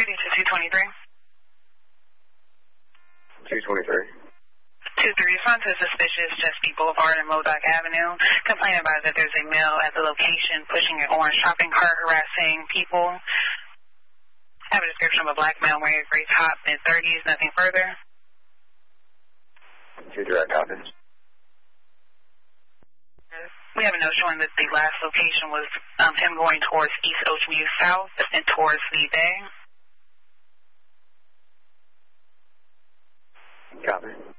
Reading to 223. 223. 2-3, respond to suspicious Chesapeake Boulevard and Modoc Avenue. Complain about that there's a male at the location pushing an orange shopping cart, harassing people. Have a description of a black male wearing a gray top, mid-30s, nothing further. 2 direct copies. We have a note showing that the last location was him going towards East Oceanview South and towards the bay. Copy.